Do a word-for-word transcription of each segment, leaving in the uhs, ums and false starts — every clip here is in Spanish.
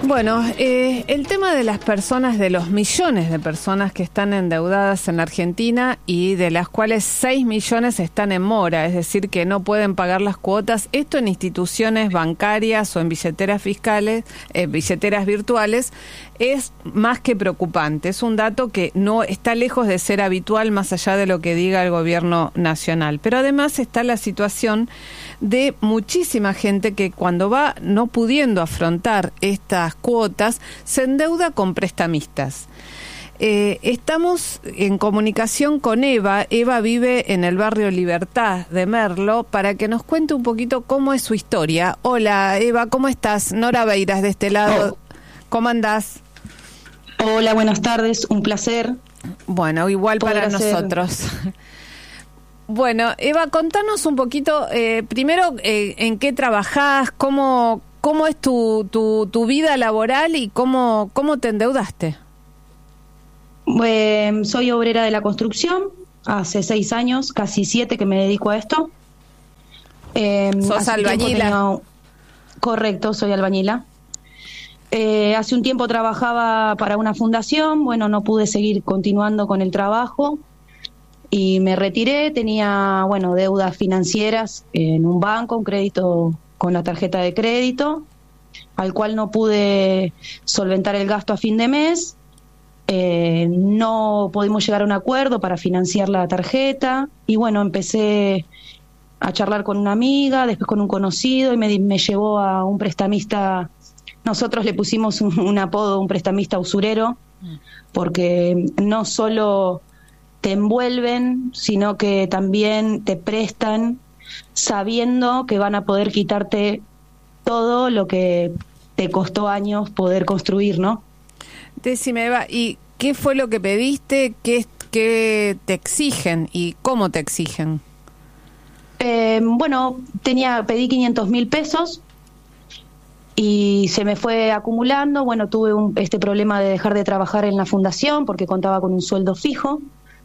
Bueno, eh, el tema de las personas, de los millones de personas que están endeudadas en Argentina y de las cuales seis millones están en mora, es decir, que no pueden pagar las cuotas, esto en instituciones bancarias o en billeteras fiscales, eh, billeteras virtuales, es más que preocupante. Es un dato que no está lejos de ser habitual más allá de lo que diga el gobierno nacional. Pero además está la situación de muchísima gente que cuando va no pudiendo afrontar estas cuotas, se endeuda con prestamistas. Eh, estamos en comunicación con Eva. Eva vive en el barrio Libertad de Merlo para que nos cuente un poquito cómo es su historia. Hola Eva, ¿cómo estás? Nora Beiras de este lado. Oh. ¿Cómo andás? Hola, buenas tardes, un placer. Bueno, igual para hacer... nosotros. Bueno, Eva, contanos un poquito, eh, primero, eh, en qué trabajás, cómo, cómo es tu, tu, tu vida laboral y cómo, cómo te endeudaste. Eh, soy obrera de la construcción, hace seis años, casi siete que me dedico a esto. Eh, ¿Sos albañila? Tenía... Correcto, soy albañila. Eh, hace un tiempo trabajaba para una fundación, bueno, no pude seguir continuando con el trabajo y me retiré. Tenía, bueno, deudas financieras en un banco, un crédito con la tarjeta de crédito, al cual no pude solventar el gasto a fin de mes. Eh, no pudimos llegar a un acuerdo para financiar la tarjeta y bueno, empecé a charlar con una amiga, después con un conocido y me, me llevó a un prestamista. Nosotros le pusimos un, un apodo, un prestamista usurero, porque no solo te envuelven, sino que también te prestan sabiendo que van a poder quitarte todo lo que te costó años poder construir, ¿no? Decime, Eva, ¿y qué fue lo que pediste? ¿Qué, qué te exigen y cómo te exigen? Eh, bueno, tenía pedí quinientos mil pesos. Y se me fue acumulando. Bueno, tuve un, este problema de dejar de trabajar en la fundación porque contaba con un sueldo fijo.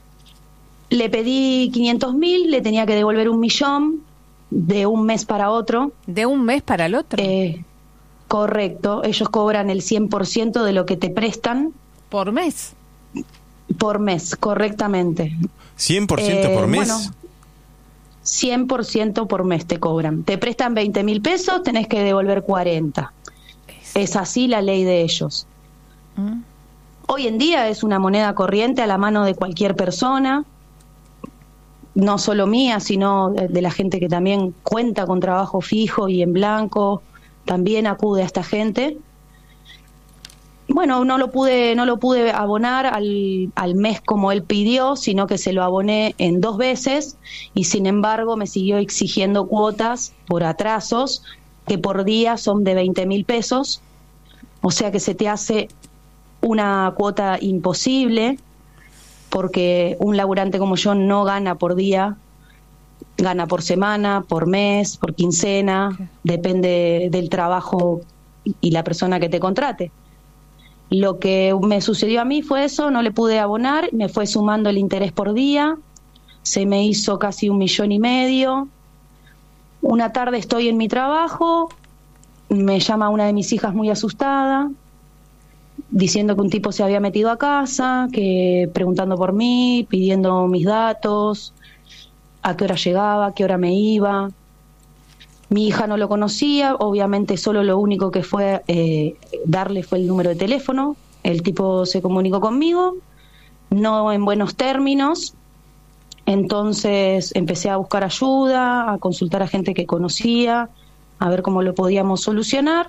Le pedí quinientos mil, le tenía que devolver un millón de un mes para otro. ¿De un mes para el otro? Eh, correcto, ellos cobran el cien por ciento de lo que te prestan. ¿Por mes? Por mes, correctamente. ¿cien por ciento eh, por mes? Bueno, cien por ciento por mes te cobran. Te prestan veinte mil pesos, tenés que devolver cuarenta. Es así la ley de ellos. ¿Mm? Hoy en día es una moneda corriente a la mano de cualquier persona, no solo mía, sino de, de la gente que también cuenta con trabajo fijo y en blanco, también acude a esta gente. Bueno, no lo pude, no lo pude abonar al, al mes como él pidió, sino que se lo aboné en dos veces y sin embargo me siguió exigiendo cuotas por atrasos que por día son de veinte mil pesos, o sea que se te hace una cuota imposible porque un laburante como yo no gana por día, gana por semana, por mes, por quincena, depende del trabajo y la persona que te contrate. Lo que me sucedió a mí fue eso, no le pude abonar, me fue sumando el interés por día, se me hizo casi un millón y medio. Una tarde estoy en mi trabajo, me llama una de mis hijas muy asustada, diciendo que un tipo se había metido a casa, que preguntando por mí, pidiendo mis datos, a qué hora llegaba, a qué hora me iba. Mi hija no lo conocía, obviamente solo lo único que fue eh, darle fue el número de teléfono. El tipo se comunicó conmigo, no en buenos términos. Entonces empecé a buscar ayuda, a consultar a gente que conocía, a ver cómo lo podíamos solucionar.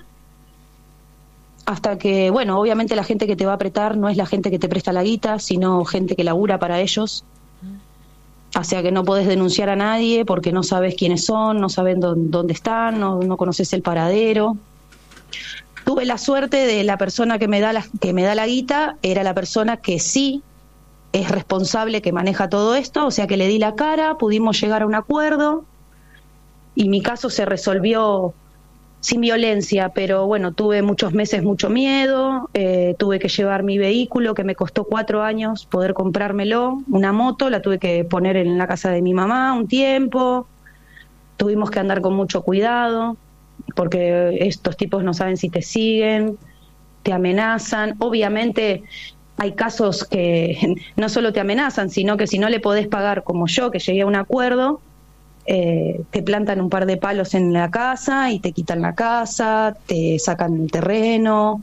Hasta que, bueno, obviamente la gente que te va a apretar no es la gente que te presta la guita, sino gente que labura para ellos. O sea que no podés denunciar a nadie porque no sabes quiénes son, no saben dónde están, no, no conoces el paradero. Tuve la suerte de la persona que me da la, que me da la guita, era la persona que sí es responsable, que maneja todo esto, o sea que le di la cara, pudimos llegar a un acuerdo y mi caso se resolvió sin violencia, pero bueno, tuve muchos meses mucho miedo, eh, tuve que llevar mi vehículo, que me costó cuatro años poder comprármelo, una moto, la tuve que poner en la casa de mi mamá un tiempo, tuvimos que andar con mucho cuidado, porque estos tipos no saben si te siguen, te amenazan. Obviamente hay casos que no solo te amenazan, sino que si no le podés pagar, como yo, que llegué a un acuerdo, eh, te plantan un par de palos en la casa y te quitan la casa, te sacan el terreno,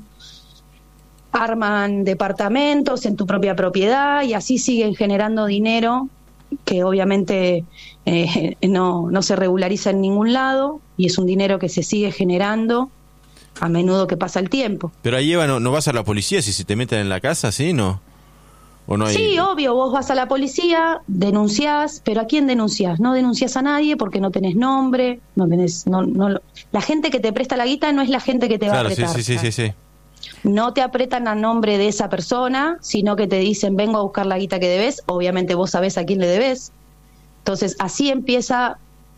arman departamentos en tu propia propiedad y así siguen generando dinero que obviamente eh, no, no se regulariza en ningún lado y es un dinero que se sigue generando a menudo que pasa el tiempo. Pero ahí, Eva, ¿no, no vas a la policía si se te meten en la casa, sí? ¿No? ¿O no hay... Sí, obvio, vos vas a la policía, denunciás, pero ¿a quién denunciás? No denunciás a nadie porque no tenés nombre, no tenés... No, no, la gente que te presta la guita no es la gente que te claro, va a apretar. Sí, sí, sí, sí, sí. No te apretan a nombre de esa persona, sino que te dicen, vengo a buscar la guita que debes. Obviamente vos sabés a quién le debes. Entonces, así empieza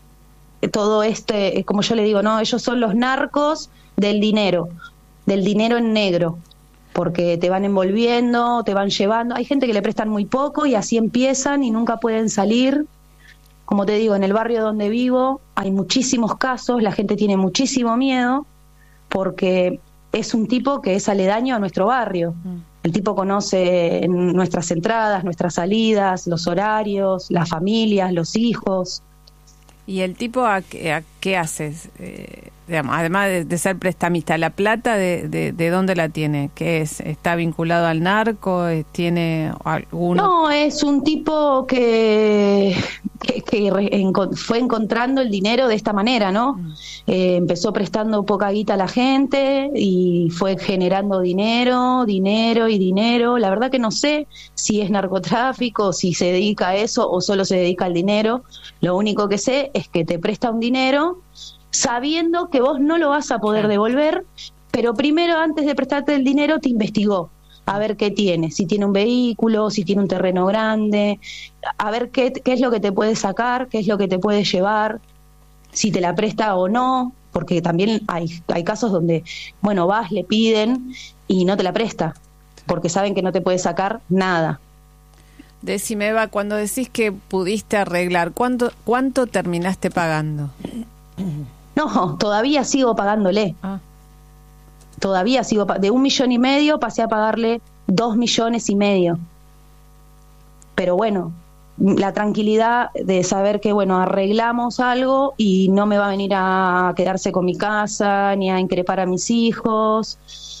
todo este, como yo le digo, no, ellos son los narcos del dinero, del dinero en negro, porque te van envolviendo, te van llevando. Hay gente que le prestan muy poco y así empiezan y nunca pueden salir. Como te digo, en el barrio donde vivo hay muchísimos casos, la gente tiene muchísimo miedo, porque es un tipo que es aledaño a nuestro barrio. El tipo conoce nuestras entradas, nuestras salidas, los horarios, las familias, los hijos. ¿Y el tipo a, a qué haces? Eh, digamos, además de, de ser prestamista, ¿la plata de, de, de dónde la tiene? ¿Qué es? ¿Está vinculado al narco? ¿Tiene alguno? No, es un tipo que, que, que re, en, fue encontrando el dinero de esta manera, ¿no? Mm. Eh, empezó prestando poca guita a la gente y fue generando dinero, dinero y dinero. La verdad que no sé si es narcotráfico, si se dedica a eso o solo se dedica al dinero. Lo único que sé es que te presta un dinero sabiendo que vos no lo vas a poder devolver, pero primero, antes de prestarte el dinero, te investigó a ver qué tiene, si tiene un vehículo, si tiene un terreno grande, a ver qué, qué es lo que te puede sacar, qué es lo que te puede llevar, si te la presta o no, porque también hay, hay casos donde, bueno, vas, le piden y no te la presta, porque saben que no te puede sacar nada. Decime, Eva, cuando decís que pudiste arreglar, ¿cuánto, cuánto terminaste pagando? No, todavía sigo pagándole. Ah. Todavía sigo, de un millón y medio pasé a pagarle dos millones y medio. Pero bueno, la tranquilidad de saber que, bueno, arreglamos algo y no me va a venir a quedarse con mi casa, ni a increpar a mis hijos.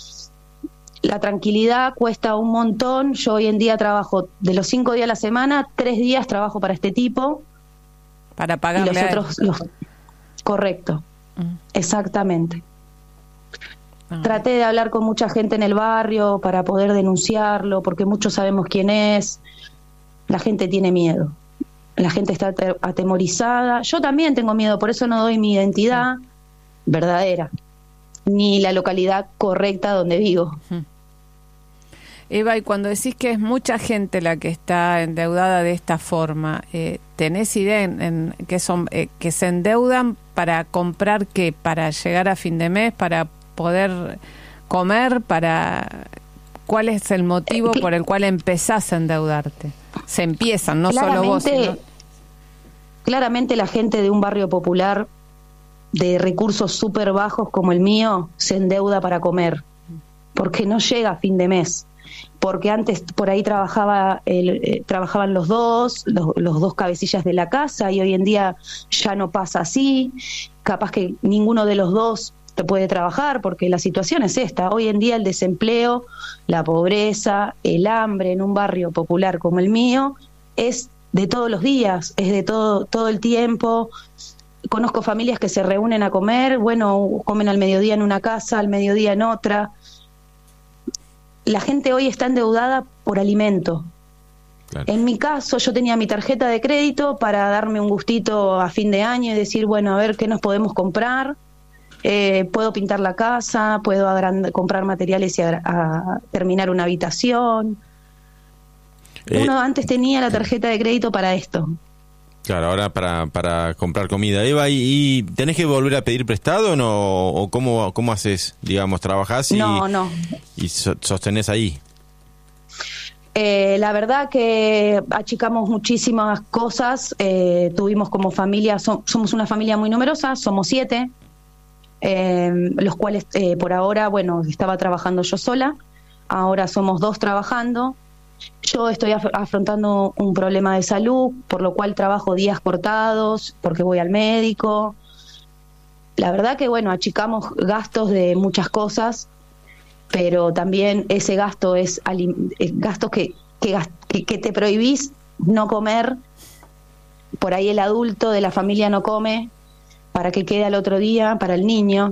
La tranquilidad cuesta un montón. Yo hoy en día trabajo de los cinco días a la semana, tres días trabajo para este tipo. Para pagarle y los otros, los, correcto, mm. exactamente. Ah. Traté de hablar con mucha gente en el barrio para poder denunciarlo, porque muchos sabemos quién es. La gente tiene miedo. La gente está atemorizada. Yo también tengo miedo, por eso no doy mi identidad mm. verdadera, ni la localidad correcta donde vivo. Mm. Eva, y cuando decís que es mucha gente la que está endeudada de esta forma, eh, ¿tenés idea en, en que son eh, que se endeudan para comprar qué? ¿Para llegar a fin de mes? ¿Para poder comer? ¿Para cuál es el motivo eh, por el cual empezás a endeudarte? Se empiezan, no solo vos. Sino... Claramente la gente de un barrio popular de recursos súper bajos como el mío se endeuda para comer, porque no llega a fin de mes. Porque antes por ahí trabajaba el, eh, trabajaban los dos, los, los dos cabecillas de la casa, y hoy en día ya no pasa así. Capaz que ninguno de los dos te puede trabajar, porque la situación es esta. Hoy en día el desempleo, la pobreza, el hambre en un barrio popular como el mío es de todos los días, es de todo, todo el tiempo. Conozco familias que se reúnen a comer, bueno, comen al mediodía en una casa, al mediodía en otra. La gente hoy está endeudada por alimento. Claro. En mi caso, yo tenía mi tarjeta de crédito para darme un gustito a fin de año y decir, bueno, a ver qué nos podemos comprar. Eh, puedo pintar la casa, puedo agrand- comprar materiales y a, a terminar una habitación. Eh, Uno antes tenía la tarjeta de crédito para esto. Claro, ahora para para comprar comida. Eva, ¿y, y tenés que volver a pedir prestado o no? ¿O cómo, cómo haces? Digamos, ¿trabajás y, no, no. y so, sostenés ahí? Eh, la verdad que achicamos muchísimas cosas. Eh, tuvimos como familia, so, somos una familia muy numerosa, somos siete. eh, los cuales eh, por ahora, bueno, estaba trabajando yo sola, ahora somos dos trabajando. Yo estoy af- afrontando un problema de salud, por lo cual trabajo días cortados, porque voy al médico. La verdad que, bueno, achicamos gastos de muchas cosas, pero también ese gasto es alim- eh, gastos que, que, que, que te prohibís no comer. Por ahí el adulto de la familia no come para que quede al otro día para el niño,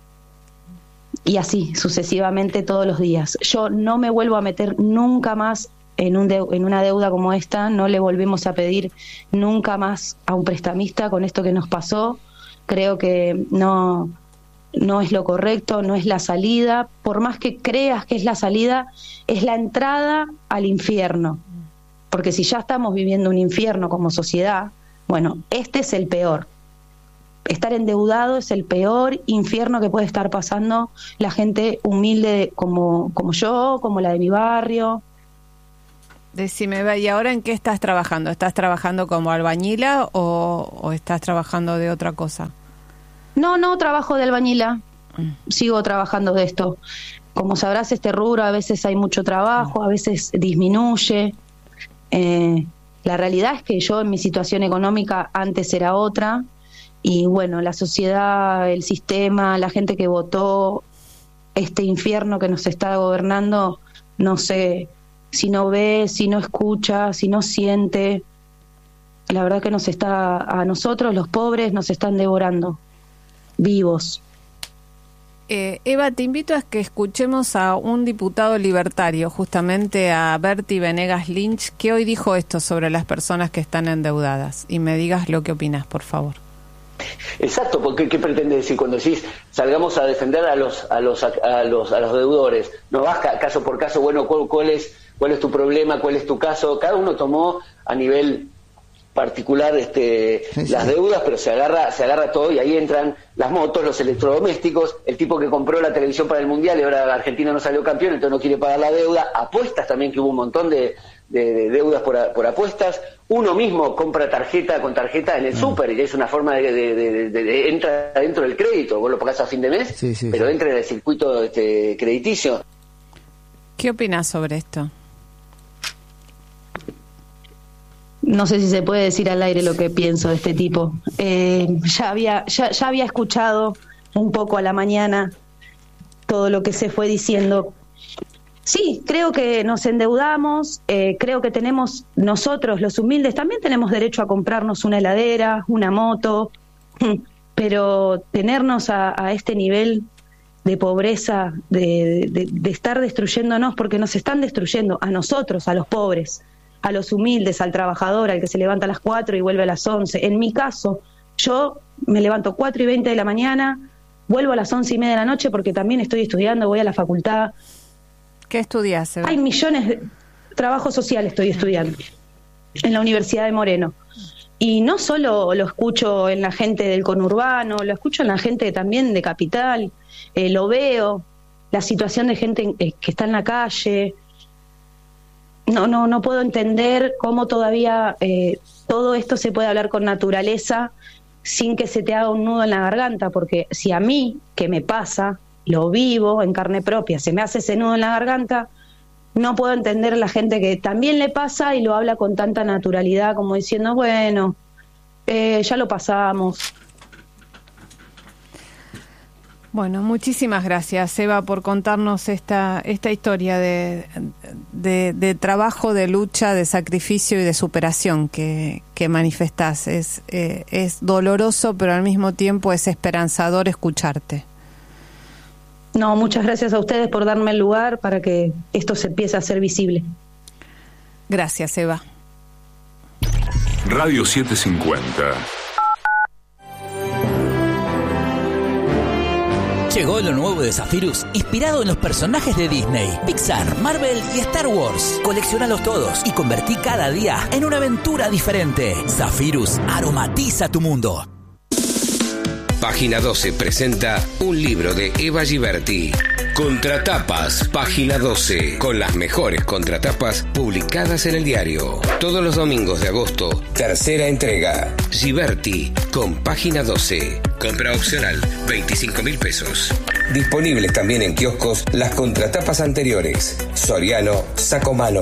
y así sucesivamente todos los días. Yo no me vuelvo a meter nunca más en, un de, en una deuda como esta, no le volvemos a pedir nunca más a un prestamista con esto que nos pasó. Creo que no, no es lo correcto, no es la salida. Por más que creas que es la salida, es la entrada al infierno. Porque si ya estamos viviendo un infierno como sociedad, bueno, este es el peor. Estar endeudado es el peor infierno que puede estar pasando la gente humilde como, como yo, como la de mi barrio. Decime, Eva, ¿y ahora en qué estás trabajando? ¿Estás trabajando como albañila o, o estás trabajando de otra cosa? No, no trabajo de albañila. Mm. Sigo trabajando de esto. Como sabrás, este rubro a veces hay mucho trabajo, a veces disminuye. Eh, la realidad es que yo en mi situación económica antes era otra. Y bueno, la sociedad, el sistema, la gente que votó este infierno que nos está gobernando, no sé, si no ve, si no escucha, si no siente, la verdad que nos está, a nosotros los pobres nos están devorando, vivos. Eh, Eva, te invito a que escuchemos a un diputado libertario, justamente a Berti Venegas Lynch, que hoy dijo esto sobre las personas que están endeudadas, y me digas lo que opinas, por favor. Exacto, porque ¿qué pretende decir cuando decís salgamos a defender a los a los a los a los deudores? No vas ca- caso por caso, bueno, ¿cuál, cuál es cuál es tu problema, cuál es tu caso? Cada uno tomó a nivel particular este sí, sí. las deudas, pero se agarra se agarra todo y ahí entran las motos, los electrodomésticos, el tipo que compró la televisión para el mundial y ahora Argentina no salió campeón, entonces no quiere pagar la deuda, apuestas también, que hubo un montón de De, de deudas por, a, por apuestas. Uno mismo compra tarjeta con tarjeta en el mm. súper y es una forma de, de, de, de, de entra dentro del crédito, vos lo pagás a fin de mes, sí, sí, pero sí. entra en el circuito este, crediticio. ¿Qué opinás sobre esto? No sé si se puede decir al aire lo que pienso de este tipo. Eh, ya había ya, ya había escuchado un poco a la mañana todo lo que se fue diciendo. Sí, creo que nos endeudamos, eh, creo que tenemos, nosotros los humildes también tenemos derecho a comprarnos una heladera, una moto, pero tenernos a, a este nivel de pobreza, de, de, de estar destruyéndonos, porque nos están destruyendo a nosotros, a los pobres, a los humildes, al trabajador, al que se levanta a las cuatro y vuelve a las once. En mi caso, yo me levanto cuatro y veinte de la mañana, vuelvo a las once y media de la noche porque también estoy estudiando, voy a la facultad. ¿Qué estudias, Eva? Hay millones de... Trabajo social estoy estudiando en la Universidad de Moreno. Y no solo lo escucho en la gente del conurbano, lo escucho en la gente también de Capital, eh, lo veo, la situación de gente eh, que está en la calle. No, no, no puedo entender cómo todavía eh, todo esto se puede hablar con naturaleza sin que se te haga un nudo en la garganta, porque si a mí, que me pasa, lo vivo en carne propia, se me hace ese nudo en la garganta, no puedo entender a la gente que también le pasa y lo habla con tanta naturalidad, como diciendo, bueno, eh, ya lo pasamos. Bueno, muchísimas gracias, Eva, por contarnos esta esta historia de, de, de trabajo, de lucha, de sacrificio y de superación que, que manifestás. Es, eh, es doloroso, pero al mismo tiempo es esperanzador escucharte. No, muchas gracias a ustedes por darme el lugar para que esto se empiece a hacer visible. Gracias, Eva. Radio setecientos cincuenta. Llegó lo nuevo de Zephyrus, inspirado en los personajes de Disney, Pixar, Marvel y Star Wars. Colecciónalos todos y convertí cada día en una aventura diferente. Zephyrus aromatiza tu mundo. Página doce presenta un libro de Eva Giberti, Contratapas, página doce, con las mejores contratapas publicadas en el diario. Todos los domingos de agosto, tercera entrega. Giberti, con página doce. Compra opcional, veinticinco mil pesos. Disponibles también en kioscos las contratapas anteriores. Soriano, Sacomano.